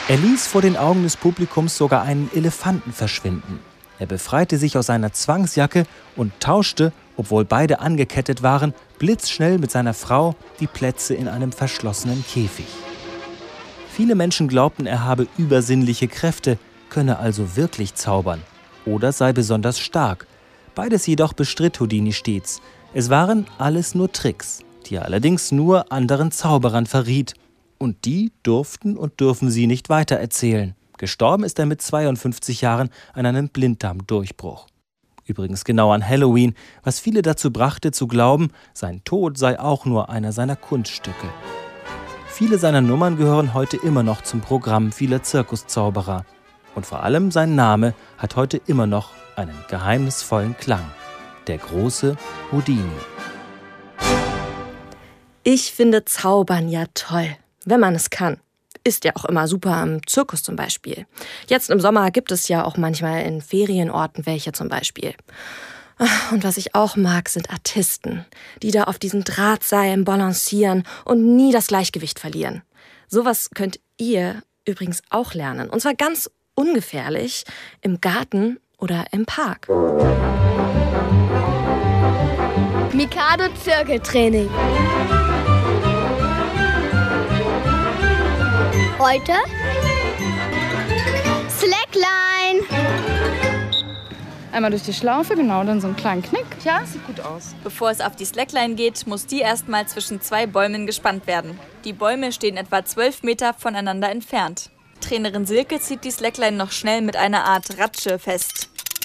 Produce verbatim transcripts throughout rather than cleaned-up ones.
Er ließ vor den Augen des Publikums sogar einen Elefanten verschwinden. Er befreite sich aus seiner Zwangsjacke und tauschte, obwohl beide angekettet waren, blitzschnell mit seiner Frau die Plätze in einem verschlossenen Käfig. Viele Menschen glaubten, er habe übersinnliche Kräfte, könne also wirklich zaubern oder sei besonders stark. Beides jedoch bestritt Houdini stets. Es waren alles nur Tricks, die er allerdings nur anderen Zauberern verriet. Und die durften und dürfen sie nicht weitererzählen. Gestorben ist er mit zweiundfünfzig Jahren an einem Blinddarmdurchbruch. Übrigens genau an Halloween, was viele dazu brachte zu glauben, sein Tod sei auch nur einer seiner Kunststücke. Viele seiner Nummern gehören heute immer noch zum Programm vieler Zirkuszauberer. Und vor allem sein Name hat heute immer noch einen geheimnisvollen Klang. Der große Houdini. Ich finde Zaubern ja toll, wenn man es kann. Ist ja auch immer super am Zirkus zum Beispiel. Jetzt im Sommer gibt es ja auch manchmal in Ferienorten welche zum Beispiel. Und was ich auch mag, sind Artisten, die da auf diesen Drahtseilen balancieren und nie das Gleichgewicht verlieren. Sowas könnt ihr übrigens auch lernen. Und zwar ganz ungefährlich im Garten oder im Park. Mikado Zirkeltraining. Heute Slackline. Einmal durch die Schlaufe, genau, dann so einen kleinen Knick. Ja, sieht gut aus. Bevor es auf die Slackline geht, muss die erstmal zwischen zwei Bäumen gespannt werden. Die Bäume stehen etwa zwölf Meter voneinander entfernt. Trainerin Silke zieht die Slackline noch schnell mit einer Art Ratsche fest.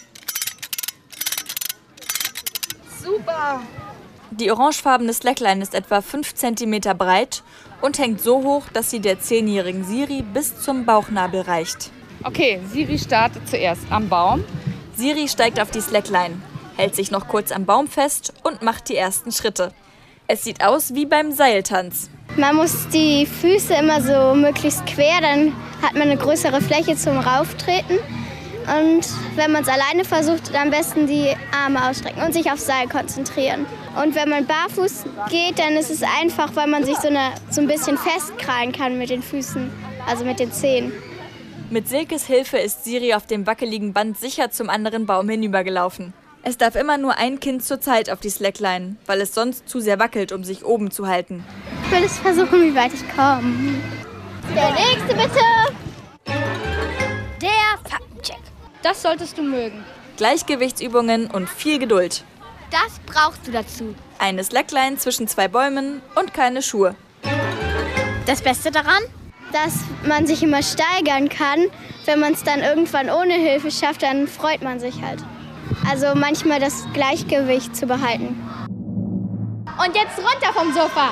Super! Die orangefarbene Slackline ist etwa fünf Zentimeter breit und hängt so hoch, dass sie der zehnjährigen Siri bis zum Bauchnabel reicht. Okay, Siri startet zuerst am Baum. Siri steigt auf die Slackline, hält sich noch kurz am Baum fest und macht die ersten Schritte. Es sieht aus wie beim Seiltanz. Man muss die Füße immer so möglichst quer, dann hat man eine größere Fläche zum Rauftreten. Und wenn man es alleine versucht, am besten die Arme ausstrecken und sich aufs Seil konzentrieren. Und wenn man barfuß geht, dann ist es einfach, weil man sich so, eine, so ein bisschen festkrallen kann mit den Füßen, also mit den Zehen. Mit Silkes Hilfe ist Siri auf dem wackeligen Band sicher zum anderen Baum hinübergelaufen. Es darf immer nur ein Kind zur Zeit auf die Slackline, weil es sonst zu sehr wackelt, um sich oben zu halten. Ich will es versuchen, wie weit ich komme. Der nächste bitte! Der Faktencheck. Das solltest du mögen. Gleichgewichtsübungen und viel Geduld. Das brauchst du dazu. Eine Slackline zwischen zwei Bäumen und keine Schuhe. Das Beste daran? Dass man sich immer steigern kann. Wenn man es dann irgendwann ohne Hilfe schafft, dann freut man sich halt. Also manchmal das Gleichgewicht zu behalten. Und jetzt runter vom Sofa!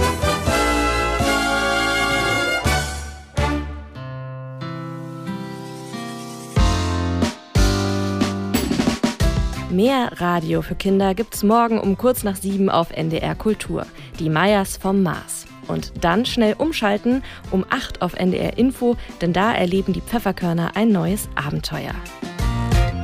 Mehr Radio für Kinder gibt's morgen um kurz nach sieben auf N D R Kultur. Die Mayas vom Mars. Und dann schnell umschalten um acht auf N D R Info, denn da erleben die Pfefferkörner ein neues Abenteuer.